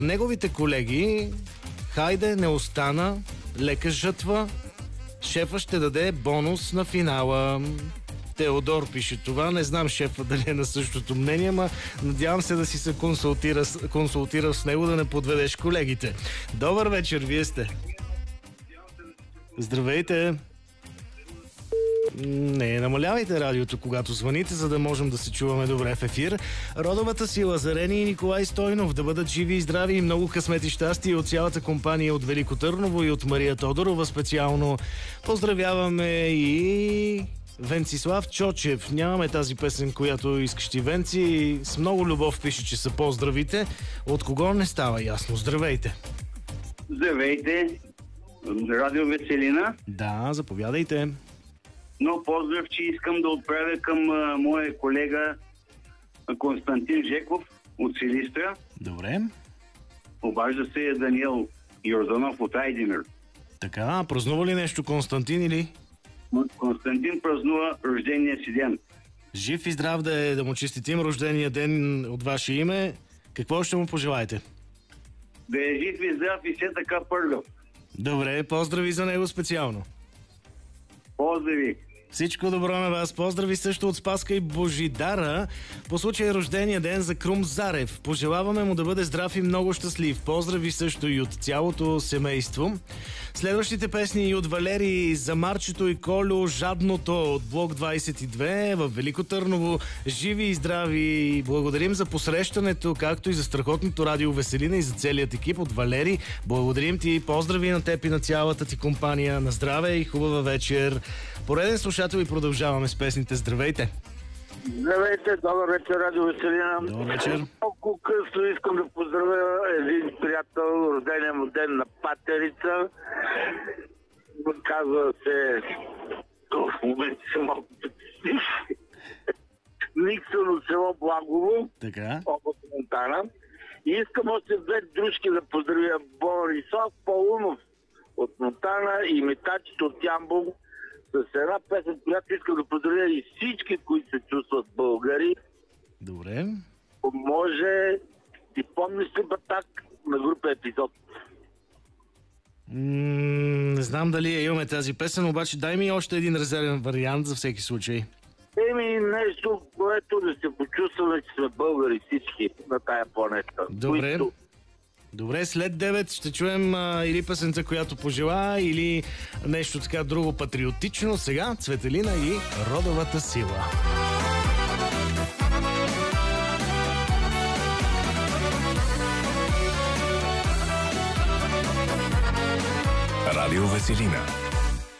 Неговите колеги, хайде, не остана, лека жътва, шефа ще даде бонус на финала. Теодор пише това. Не знам шефа дали е на същото мнение, ама надявам се да си се консултира с него, да не подведеш колегите. Добър вечер, вие сте. Здравейте. Не намалявайте радиото, когато звъните, за да можем да се чуваме добре в ефир. Родовата сила, Зарени и Николай Стойнов да бъдат живи и здрави и много късмет и щастие от цялата компания от Велико Търново и от Мария Тодорова специално. Поздравяваме и Венцислав Чочев. Нямаме тази песен, която искаш ти, Венци. С много любов пише, че са поздравите. От кого не става ясно. Здравейте. Здравейте. Радио Веселина. Да, заповядайте. Но поздрав, че искам да отправя към моя колега Константин Жеков от Силистра. Добре. Обажда се Даниел Йорданов от Айдимир. Така, празнува ли нещо Константин или? Константин празнува рождения си ден. Жив и здрав да му честитим рождения ден от ваше име. Какво ще му пожелаете? Да е жив и здрав и все така пъргав. Добре, поздрави за него специално. Поздрави! Всичко добро на вас. Поздрави също от Спаска и Божидара по случай рождения ден за Крум Зарев. Пожелаваме му да бъде здрав и много щастлив. Поздрави също и от цялото семейство. Следващите песни и от Валери за Марчето и Колю, Жадното от блок 22 в Велико Търново. Живи и здрави. Благодарим за посрещането, както и за страхотното радио Веселина и за целият екип от Валери. Благодарим ти. Поздрави на теб и на цялата ти компания. На здраве и хубава вечер. Пореден слушател и продължаваме с песните. Здравейте! Здравейте, добър вечер, радио Веселина. Добър вечер. Много късно искам да поздравя един приятел, рождения му ден на Патерица. Казва се... В момента се малко Никсон от село Благово, Така. област Монтана. И искам още две дружки да поздравя Борисов Паунов от Монтана и Метачите от Ямбол с една песен, която искам да поздравя и всички, които се чувстват българи. Добре. Може, ти помниш ли Батак на група Епизод? Не знам дали имаме тази песен, обаче дай ми още един резервен вариант за всеки случай. Нещо, което да се почувстваме, че сме българи всички на тая планета. Добре. Добре, след 9 ще чуем или песента, която пожела, или нещо така друго патриотично. Сега Цветелина и Родовата сила. Радио Веселина.